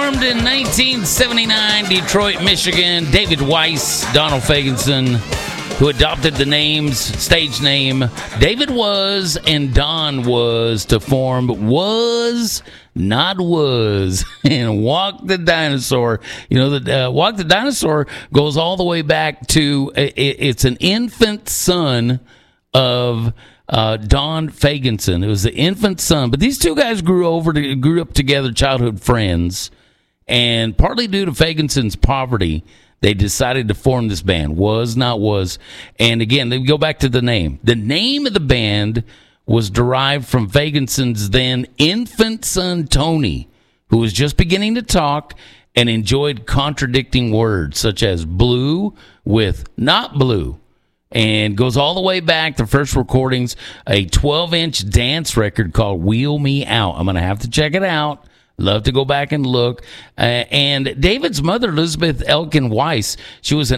Formed in 1979, Detroit, Michigan. David Weiss, Donald Fagenson, who adopted the stage name David Was and Don Was to form Was Not Was and Walk the Dinosaur. You know, that Walk the Dinosaur goes all the way back to it's an infant son of Don Fagenson. It was the infant son, but these two guys grew up together, childhood friends, and partly due to Fagenson's poverty, they decided to form this band, Was Not Was. And again, they go back to the name. The name of the band was derived from Fagenson's then infant son, Tony, who was just beginning to talk and enjoyed contradicting words, such as blue with not blue. And goes all the way back to first recordings, a 12-inch dance record called Wheel Me Out. I'm going to have to check it out. Love to go back and look. And David's mother, Elizabeth Elkin Weiss, she was an